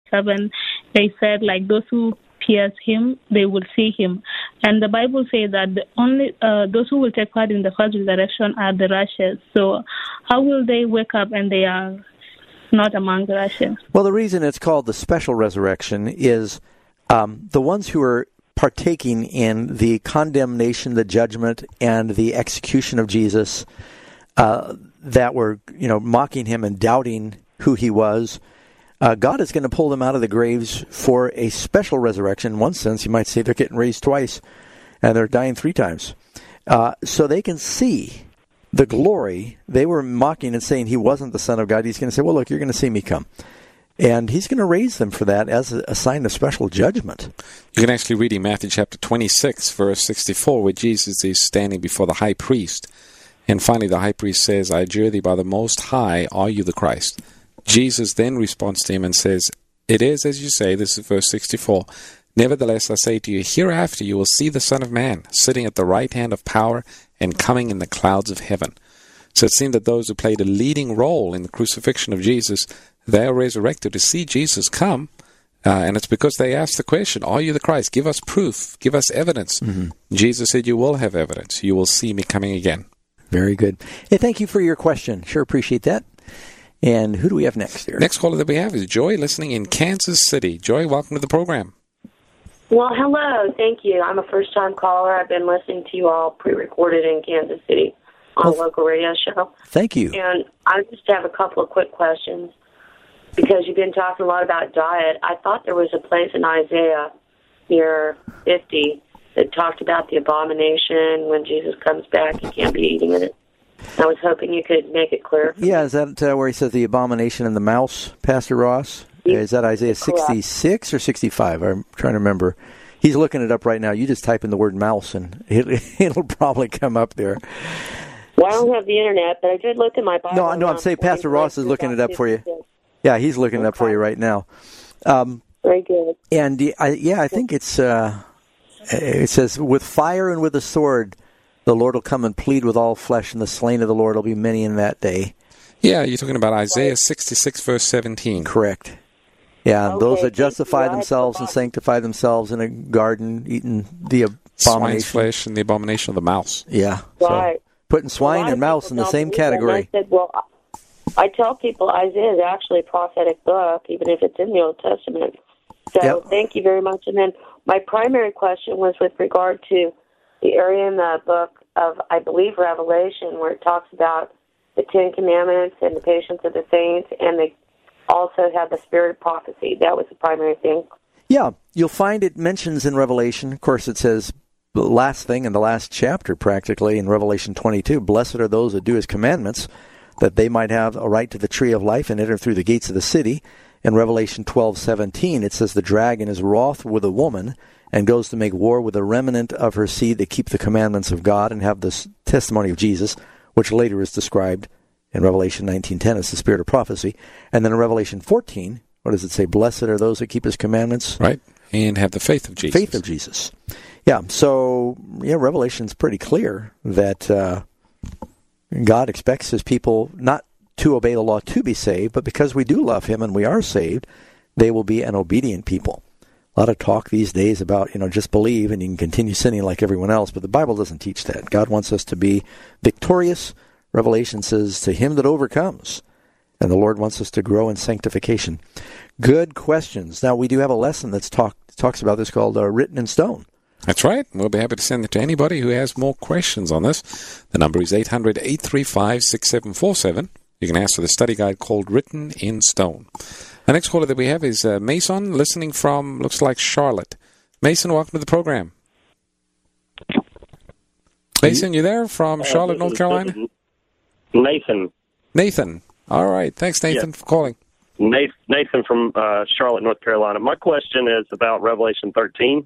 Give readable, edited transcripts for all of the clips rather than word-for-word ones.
7, they said, like, those who pierce him, they will see him. And the Bible says that those who will take part in the first resurrection are the righteous. So how will they wake up and they are not among the righteous? Well, the reason it's called the special resurrection is the ones who are partaking in the condemnation, the judgment, and the execution of Jesus that were, mocking him and doubting who he was. God is going to pull them out of the graves for a special resurrection. In one sense, you might say they're getting raised twice, and they're dying 3 times. So they can see the glory. They were mocking and saying he wasn't the Son of God. He's going to say, well, look, you're going to see me come. And he's going to raise them for that as a sign of special judgment. You can actually read in Matthew chapter 26, verse 64, where Jesus is standing before the high priest. And finally, the high priest says, I adjure thee by the Most High, are you the Christ? Jesus then responds to him and says, it is as you say, this is verse 64, nevertheless I say to you, hereafter you will see the Son of Man sitting at the right hand of power and coming in the clouds of heaven. So it seemed that those who played a leading role in the crucifixion of Jesus, they are resurrected to see Jesus come, and it's because they asked the question, are you the Christ? Give us proof, give us evidence. Mm-hmm. Jesus said, you will have evidence. You will see me coming again. Very good. Hey, thank you for your question. Sure appreciate that. And who do we have next here? Next caller that we have is Joy, listening in Kansas City. Joy, welcome to the program. Well, hello. Thank you. I'm a first-time caller. I've been listening to you all pre-recorded in Kansas City on a local radio show. Thank you. And I just have a couple of quick questions because you've been talking a lot about diet. I thought there was a place in Isaiah near 50 that talked about the abomination. When Jesus comes back, you can't be eating it. I was hoping you could make it clear. Yeah, is that where he says the abomination and the mouse, Pastor Ross? Is that Isaiah 66 or 65? I'm trying to remember. He's looking it up right now. You just type in the word mouse, and it'll probably come up there. Well, I don't have the internet, but I did look in my Bible. No, I'm saying Pastor Ross is looking it up for you. Yeah, he's looking it up for you right now. Very good. And I think it says, with fire and with a sword, the Lord will come and plead with all flesh, and the slain of the Lord will be many in that day. Yeah, you're talking about Isaiah 66, verse 17. Correct. Yeah, okay, those that justify themselves and sanctify themselves in a garden, eating the abomination. Swine's flesh and the abomination of the mouse. Yeah. Right. So putting swine and mouse in the same category. I said, well, I tell people Isaiah is actually a prophetic book, even if it's in the Old Testament. So Thank you very much. And then my primary question was with regard to the area in the book of, I believe, Revelation, where it talks about the 10 Commandments and the patience of the saints, and they also have the spirit of prophecy. That was the primary thing. Yeah, you'll find it mentions in Revelation. Of course, it says the last thing in the last chapter, practically, in Revelation 22, blessed are those that do his commandments, that they might have a right to the tree of life and enter through the gates of the city. In Revelation 12:17, it says the dragon is wroth with a woman and goes to make war with the remnant of her seed that keep the commandments of God and have this testimony of Jesus, which later is described in Revelation 19:10 as the spirit of prophecy. And then in Revelation 14, what does it say? Blessed are those that keep his commandments. Right, and have the faith of Jesus. Faith of Jesus. Yeah, so, Revelation's pretty clear that God expects his people not to obey the law to be saved, but because we do love him and we are saved, they will be an obedient people. A lot of talk these days about, just believe and you can continue sinning like everyone else, but the Bible doesn't teach that. God wants us to be victorious. Revelation says, to him that overcomes. And the Lord wants us to grow in sanctification. Good questions. Now, we do have a lesson that talks about this called Written in Stone. That's right. We'll be happy to send it to anybody who has more questions on this. The number is 800-835-6747. You can ask for the study guide called Written in Stone. The next caller that we have is Mason, listening from, looks like Charlotte. Mason, welcome to the program. Mason, you there from Charlotte, North Carolina? Nathan. All right. Thanks, Nathan, for calling. Nathan from Charlotte, North Carolina. My question is about Revelation 13,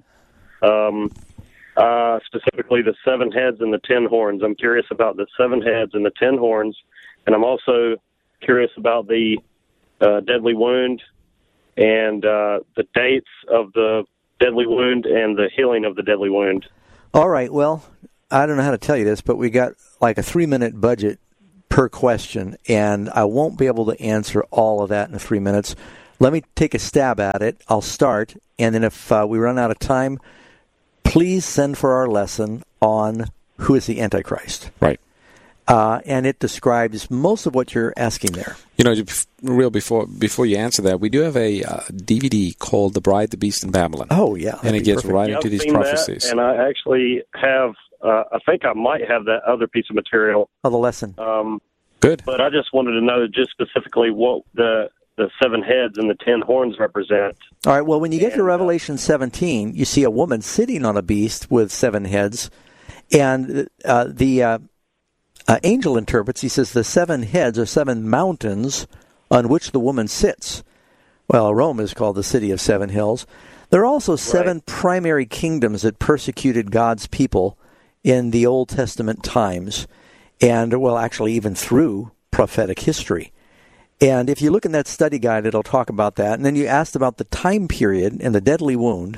specifically the 7 heads and the 10 horns. I'm curious about the 7 heads and the 10 horns, and I'm also curious about the deadly wound and the dates of the deadly wound and the healing of the deadly wound. All right. Well, I don't know how to tell you this, but we got like a 3-minute budget per question, and I won't be able to answer all of that in 3 minutes. let me take a stab at it. I'll start, and then if we run out of time, please send for our lesson on who is the Antichrist. Right. And it describes most of what you're asking there. You know, before you answer that, we do have a DVD called The Bride, the Beast, and Babylon. Oh, yeah. And it gets right into these prophecies. And I actually have, I think I might have that other piece of material. Oh, the lesson. Good. But I just wanted to know just specifically what the 7 heads and the 10 horns represent. All right, well, when you get to Revelation 17, you see a woman sitting on a beast with 7 heads, and the angel interprets, he says, the 7 heads are 7 mountains on which the woman sits. Well, Rome is called the city of 7 hills. There are also 7 primary kingdoms that persecuted God's people in the Old Testament times, and, well, actually even through prophetic history. And if you look in that study guide, it'll talk about that. And then you asked about the time period and the deadly wound.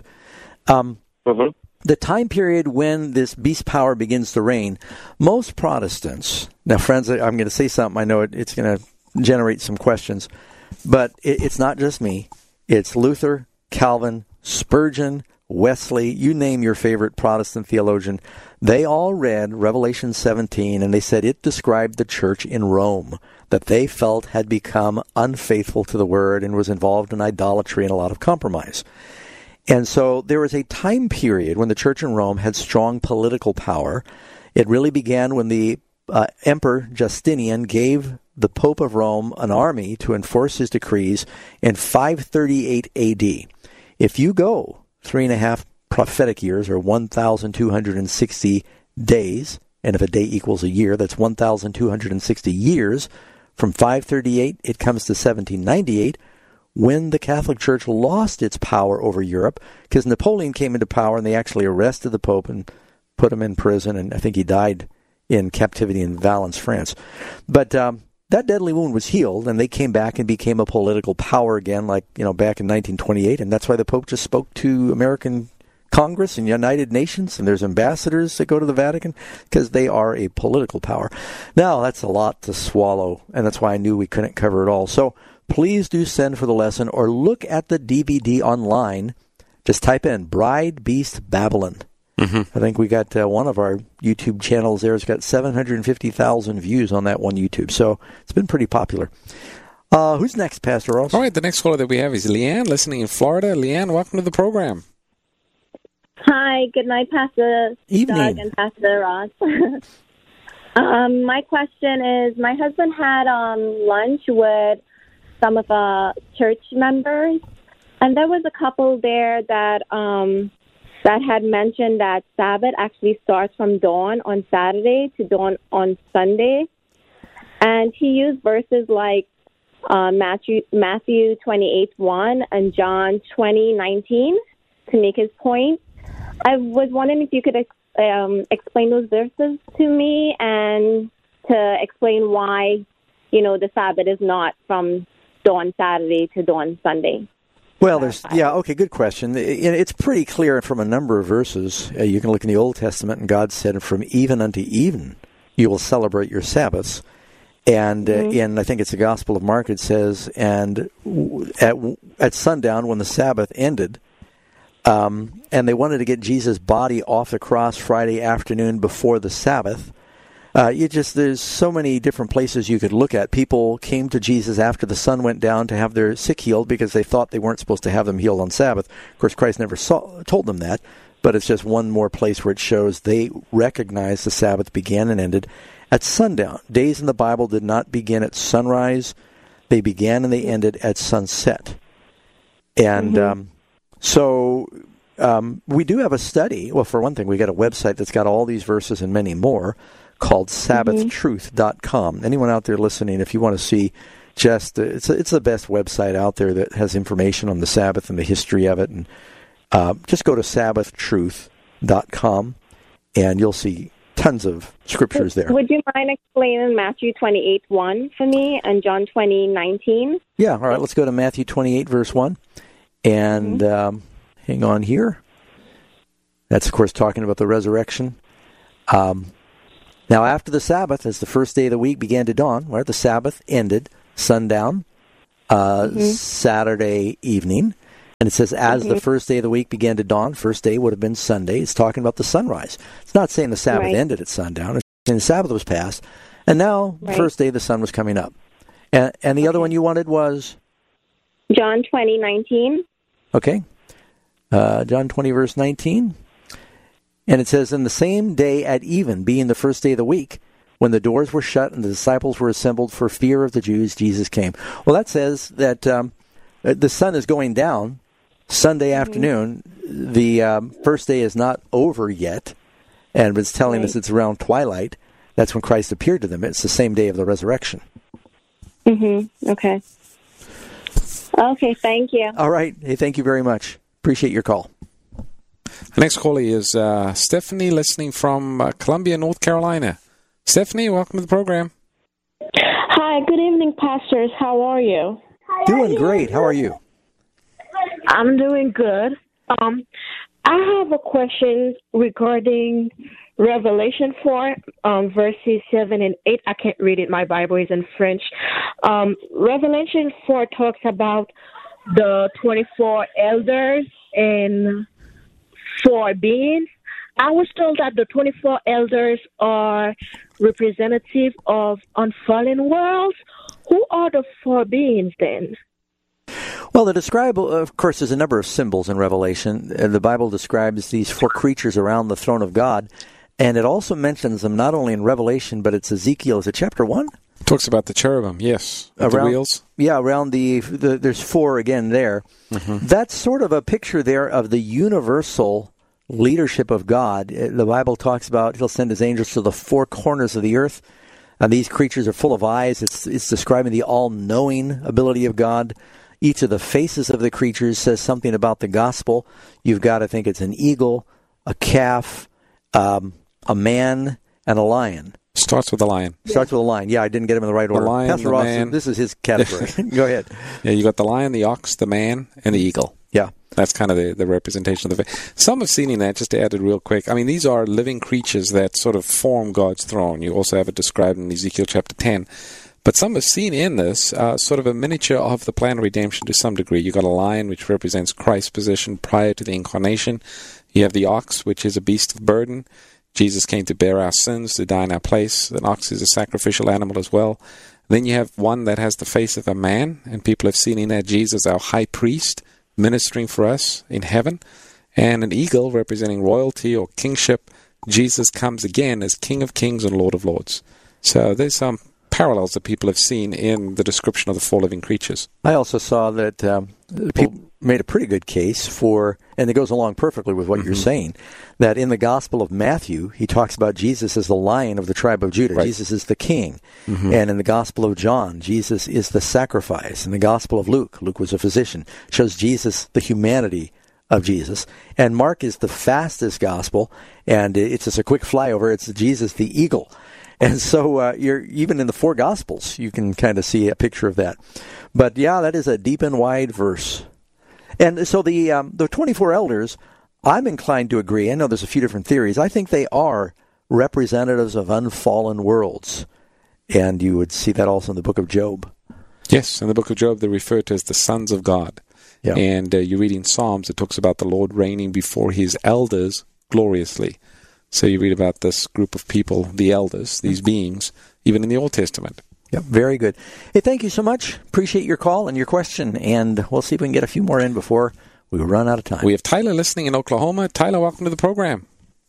The time period when this beast power begins to reign, most Protestants, now friends, I'm going to say something, I know it's going to generate some questions, but it's not just me. It's Luther, Calvin, Spurgeon, Wesley, you name your favorite Protestant theologian. They all read Revelation 17, and they said it described the church in Rome, that they felt had become unfaithful to the word and was involved in idolatry and a lot of compromise. And so there was a time period when the church in Rome had strong political power. It really began when the Emperor Justinian gave the Pope of Rome an army to enforce his decrees in 538 AD. If you go 3.5 prophetic years, or 1,260 days, and if a day equals a year, that's 1,260 years, from 538, it comes to 1798, when the Catholic Church lost its power over Europe, because Napoleon came into power and they actually arrested the Pope and put him in prison, and I think he died in captivity in Valence, France. But that deadly wound was healed, and they came back and became a political power again, like, back in 1928, and that's why the Pope just spoke to American Congress and United Nations, and there's ambassadors that go to the Vatican, because they are a political power. Now, that's a lot to swallow, and that's why I knew we couldn't cover it all. So please do send for the lesson, or look at the DVD online. Just type in Bride, Beast, Babylon. I think we got one of our YouTube channels there has got 750,000 views on that one YouTube. So it's been pretty popular. Who's next, Pastor Ross? All right, the next caller that we have is Leanne, listening in Florida. Leanne, welcome to the program. Hi, good night, Pastor Evening. Doug and Pastor Ross. My question is, my husband had lunch with some of our church members, and there was a couple there that had mentioned that Sabbath actually starts from dawn on Saturday to dawn on Sunday. And he used verses like Matthew 28:1 and John 20:19 to make his point. I was wondering if you could explain those verses to me, and to explain why, the Sabbath is not from dawn Saturday to dawn Sunday. Well, good question. It's pretty clear from a number of verses. You can look in the Old Testament, and God said, from even unto even you will celebrate your Sabbaths. And in, I think it's the Gospel of Mark, it says, and at sundown when the Sabbath ended, and they wanted to get Jesus' body off the cross Friday afternoon before the Sabbath. There's so many different places you could look at. People came to Jesus after the sun went down to have their sick healed because they thought they weren't supposed to have them healed on Sabbath. Of course, Christ never told them that, but it's just one more place where it shows they recognize the Sabbath began and ended at sundown. Days in the Bible did not begin at sunrise. They began and they ended at sunset. And we do have a study. Well, for one thing, we got a website that's got all these verses and many more, called SabbathTruth.com. Anyone out there listening, if you want to see it's the best website out there that has information on the Sabbath and the history of it. And just go to SabbathTruth.com, and you'll see tons of scriptures there. Would you mind explaining Matthew 28:1 for me and John 20:19? Yeah, all right. Let's go to Matthew 28, verse 1. And hang on here. That's, of course, talking about the resurrection. Now, after the Sabbath, as the first day of the week began to dawn, where the Sabbath ended, sundown, Saturday evening. And it says, as the first day of the week began to dawn, first day would have been Sunday. It's talking about the sunrise. It's not saying the Sabbath ended at sundown. It's saying the Sabbath was passed. And now, the first day, the sun was coming up. And the other one you wanted was? John 20:19. Okay. John 20, verse 19. And it says, in the same day at even, being the first day of the week, when the doors were shut and the disciples were assembled for fear of the Jews, Jesus came. Well, that says that the sun is going down Sunday afternoon. The first day is not over yet, and it's telling us it's around twilight. That's when Christ appeared to them. It's the same day of the resurrection. Okay. Okay, thank you. All right. Hey, thank you very much. Appreciate your call. The next caller is Stephanie, listening from Columbia, North Carolina. Stephanie, welcome to the program. Hi, good evening, pastors. How are you? Doing great. How are you? I'm doing good. I have a question regarding Revelation 4, verses 7 and 8. I can't read it. My Bible is in French. Revelation 4 talks about the 24 elders and 4 beings. I was told that the 24 elders are representative of unfallen worlds. Who are the 4 beings then? Well, of course, there's a number of symbols in Revelation. The Bible describes these 4 creatures around the throne of God, and it also mentions them not only in Revelation, but it's Ezekiel. Is it chapter 1? It talks about the cherubim, yes. Around the wheels? Yeah, around there's 4 again there. That's sort of a picture there of the universal leadership of God. The Bible talks about he'll send his angels to the 4 corners of the earth. And these creatures are full of eyes. It's describing the all-knowing ability of God. Each of the faces of the creatures says something about the gospel. You've got to think it's an eagle, a calf, a man, and a lion. Starts with a lion. Starts with a lion. Yeah, I didn't get him in the right order. Lion, Pastor Ross, this is his category. Go ahead. Yeah, you got the lion, the ox, the man, and the eagle. Yeah. That's kind of the representation of the faith. Some have seen in that, just to add it real quick, I mean, these are living creatures that sort of form God's throne. You also have it described in Ezekiel chapter 10. But some have seen in this sort of a miniature of the plan of redemption to some degree. You've got a lion, which represents Christ's position prior to the incarnation. You have the ox, which is a beast of burden. Jesus came to bear our sins, to die in our place. An ox is a sacrificial animal as well. Then you have one that has the face of a man, and people have seen in that Jesus, our high priest, ministering for us in heaven. And an eagle representing royalty or kingship. Jesus comes again as King of Kings and Lord of Lords. So there's some parallels that people have seen in the description of the 4 living creatures. I also saw that people made a pretty good case for, and it goes along perfectly with what you're saying, that in the Gospel of Matthew, he talks about Jesus as the Lion of the tribe of Judah. Right. Jesus is the King. And in the Gospel of John, Jesus is the sacrifice. In the Gospel of Luke was a physician, shows Jesus the humanity of Jesus. And Mark is the fastest Gospel, and it's just a quick flyover. It's Jesus the eagle. And so you're even in the 4 Gospels, you can kind of see a picture of that. But yeah, that is a deep and wide verse. And so the 24 elders, I'm inclined to agree. I know there's a few different theories. I think they are representatives of unfallen worlds. And you would see that also in the book of Job. Yes, in the book of Job, they're referred to as the sons of God. Yeah. And you read in Psalms, it talks about the Lord reigning before his elders gloriously. So you read about this group of people, the elders, these beings, even in the Old Testament. Yeah, very good. Hey, thank you so much. Appreciate your call and your question, and we'll see if we can get a few more in before we run out of time. We have Tyler listening in Oklahoma. Tyler, welcome to the program.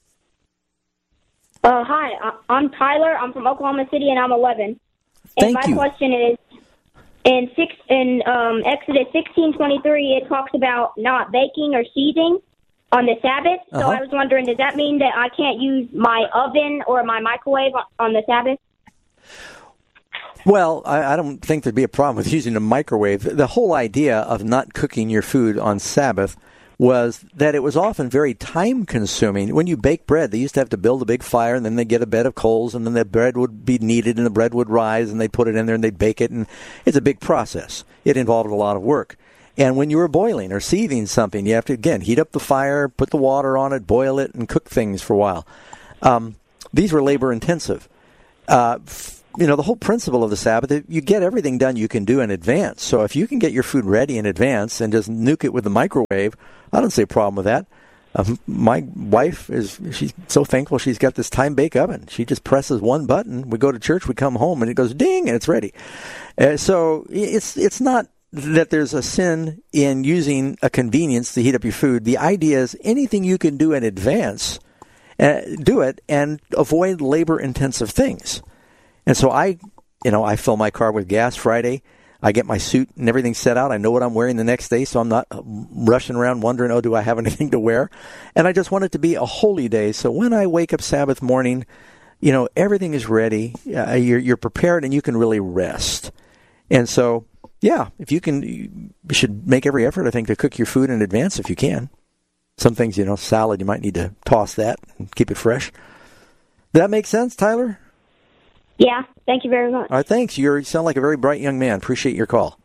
Hi, I'm Tyler. I'm from Oklahoma City, and I'm 11. And my question is, in Exodus 16:23, it talks about not baking or seething on the Sabbath. So I was wondering, does that mean that I can't use my oven or my microwave on the Sabbath? Well, I don't think there'd be a problem with using a microwave. The whole idea of not cooking your food on Sabbath was that it was often very time-consuming. When you bake bread, they used to have to build a big fire, and then they'd get a bed of coals, and then the bread would be kneaded, and the bread would rise, and they'd put it in there, and they'd bake it, and it's a big process. It involved a lot of work. And when you were boiling or seething something, you have to, again, heat up the fire, put the water on it, boil it, and cook things for a while. These were labor-intensive. the whole principle of the Sabbath, you get everything done you can do in advance. So if you can get your food ready in advance and just nuke it with the microwave, I don't see a problem with that. My wife she's so thankful she's got this time bake oven. She just presses one button. We go to church, we come home, and it goes ding, and it's ready. So it's not that there's a sin in using a convenience to heat up your food. The idea is anything you can do in advance, do it and avoid labor-intensive things. And so I fill my car with gas Friday. I get my suit and everything set out. I know what I'm wearing the next day, so I'm not rushing around wondering, do I have anything to wear? And I just want it to be a holy day. So when I wake up Sabbath morning, everything is ready. You're prepared and you can really rest. And so, if you can, you should make every effort, I think, to cook your food in advance if you can. Some things, salad, you might need to toss that and keep it fresh. Does that make sense, Tyler? Yeah, thank you very much. All right, thanks. You sound like a very bright young man. Appreciate your call.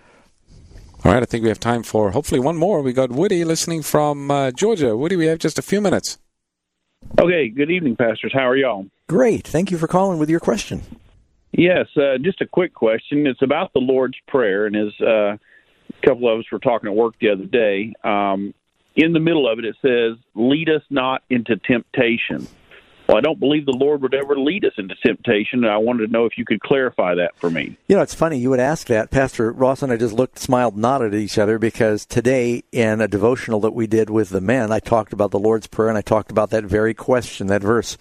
All right, I think we have time for hopefully one more. We got Woody listening from Georgia. Woody, we have just a few minutes. Okay, good evening, pastors. How are y'all? Great. Thank you for calling with your question. Yes, just a quick question. It's about the Lord's Prayer, and as a couple of us were talking at work the other day, in the middle of it, it says, lead us not into temptation. Well, I don't believe the Lord would ever lead us into temptation, and I wanted to know if you could clarify that for me. It's funny you would ask that. Pastor Ross and I just smiled, nodded at each other, because today in a devotional that we did with the men, I talked about the Lord's Prayer, and I talked about that very question, that verse.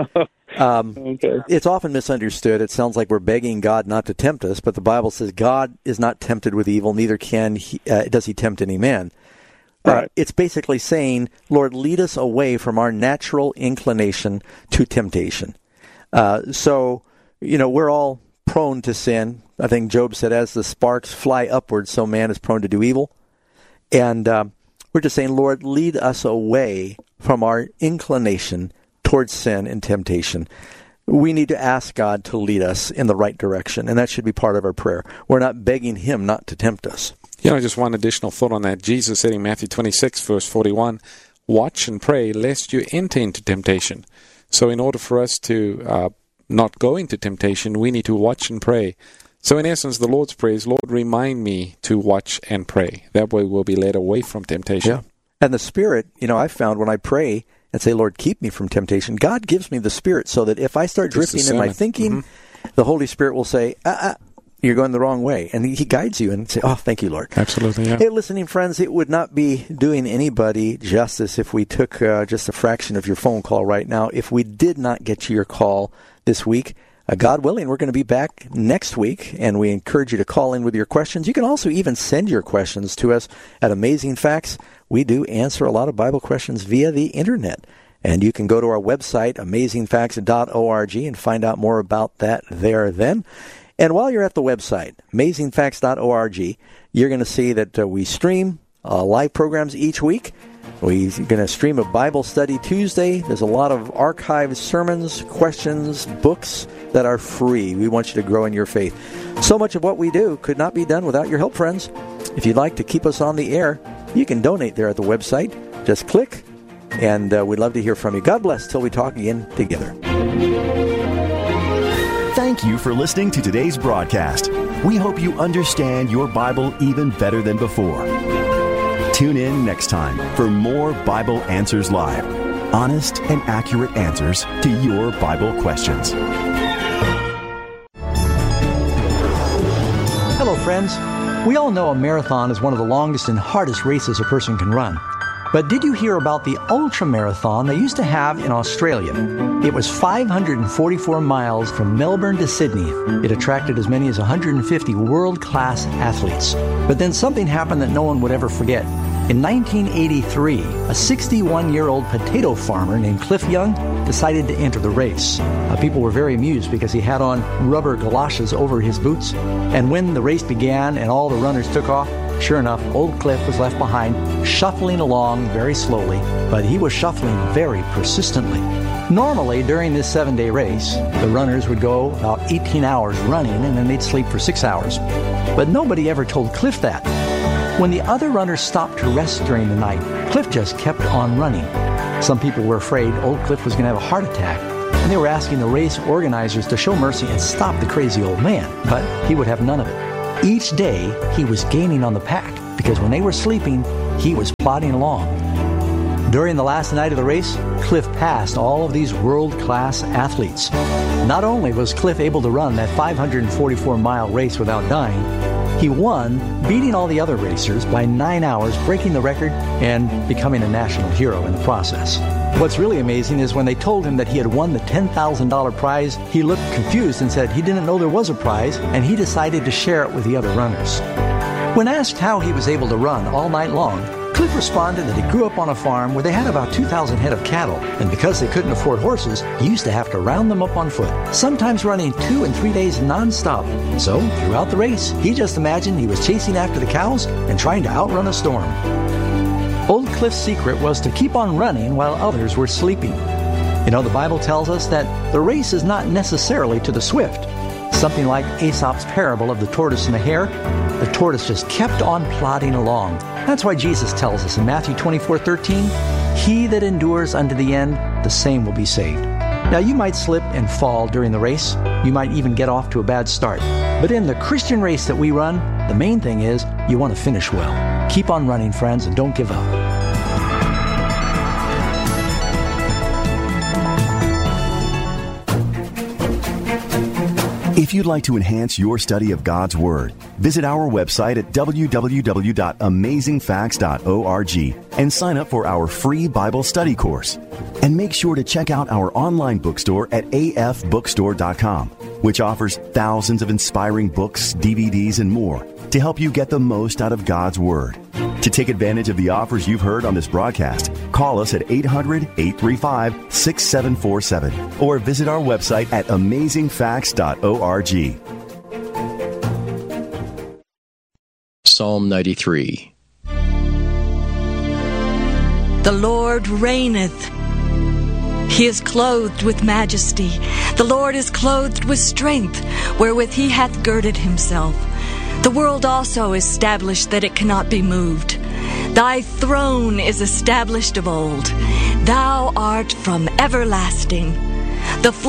Okay. It's often misunderstood. It sounds like we're begging God not to tempt us, but the Bible says God is not tempted with evil, neither does he tempt any man. Right. It's basically saying, Lord, lead us away from our natural inclination to temptation. So, we're all prone to sin. I think Job said, as the sparks fly upward, so man is prone to do evil. And we're just saying, Lord, lead us away from our inclination towards sin and temptation. We need to ask God to lead us in the right direction, and that should be part of our prayer. We're not begging him not to tempt us. Just one additional thought on that. Jesus said in Matthew 26, verse 41, watch and pray lest you enter into temptation. So in order for us to not go into temptation, we need to watch and pray. So in essence, the Lord's Prayer is, Lord, remind me to watch and pray. That way we'll be led away from temptation. Yeah. And the Spirit, I found when I pray and say, Lord, keep me from temptation, God gives me the Spirit so that if I start drifting in my thinking, the Holy Spirit will say, you're going the wrong way. And he guides you and say, thank you, Lord. Absolutely, yeah. Hey, listening friends, it would not be doing anybody justice if we took just a fraction of your phone call right now. If we did not get to your call this week, God willing, we're going to be back next week, and we encourage you to call in with your questions. You can also even send your questions to us at Amazing Facts. We do answer a lot of Bible questions via the Internet. And you can go to our website, amazingfacts.org, and find out more about that there then. And while you're at the website, amazingfacts.org, you're going to see that we stream live programs each week. We're going to stream a Bible study Tuesday. There's a lot of archived sermons, questions, books that are free. We want you to grow in your faith. So much of what we do could not be done without your help, friends. If you'd like to keep us on the air, you can donate there at the website. Just click, and we'd love to hear from you. God bless till we talk again together. Thank you for listening to today's broadcast. We hope you understand your Bible even better than before. Tune in next time for more Bible Answers Live. Honest and accurate answers to your Bible questions. Hello, friends. We all know a marathon is one of the longest and hardest races a person can run. But did you hear about the ultra marathon they used to have in Australia? It was 544 miles from Melbourne to Sydney. It attracted as many as 150 world-class athletes. But then something happened that no one would ever forget. In 1983, a 61-year-old potato farmer named Cliff Young decided to enter the race. People were very amused because he had on rubber galoshes over his boots. And when the race began and all the runners took off, sure enough, old Cliff was left behind, shuffling along very slowly, but he was shuffling very persistently. Normally, during this 7-day race, the runners would go about 18 hours running and then they'd sleep for 6 hours. But nobody ever told Cliff that. When the other runners stopped to rest during the night, Cliff just kept on running. Some people were afraid old Cliff was going to have a heart attack, and they were asking the race organizers to show mercy and stop the crazy old man, but he would have none of it. Each day, he was gaining on the pack, because when they were sleeping, he was plodding along. During the last night of the race, Cliff passed all of these world-class athletes. Not only was Cliff able to run that 544-mile race without dying, he won, beating all the other racers by 9 hours, breaking the record and becoming a national hero in the process. What's really amazing is when they told him that he had won the $10,000 prize, he looked confused and said he didn't know there was a prize, and he decided to share it with the other runners. When asked how he was able to run all night long, Cliff responded that he grew up on a farm where they had about 2,000 head of cattle, and because they couldn't afford horses, he used to have to round them up on foot, sometimes running 2 and 3 days nonstop. So, throughout the race, he just imagined he was chasing after the cows and trying to outrun a storm. Old Cliff's secret was to keep on running while others were sleeping. You know, the Bible tells us that the race is not necessarily to the swift. Something like Aesop's parable of the tortoise and the hare, the tortoise just kept on plodding along. That's why Jesus tells us in Matthew 24:13, "He that endures unto the end, the same will be saved." Now, you might slip and fall during the race. You might even get off to a bad start. But in the Christian race that we run, the main thing is you want to finish well. Keep on running, friends, and don't give up. If you'd like to enhance your study of God's Word, visit our website at www.amazingfacts.org and sign up for our free Bible study course. And make sure to check out our online bookstore at afbookstore.com, which offers thousands of inspiring books, DVDs, and more to help you get the most out of God's Word. To take advantage of the offers you've heard on this broadcast, call us at 800-835-6747 or visit our website at amazingfacts.org. Psalm 93. The Lord reigneth. He is clothed with majesty. The Lord is clothed with strength, wherewith he hath girded himself. The world also is established that it cannot be moved. Thy throne is established of old. Thou art from everlasting. The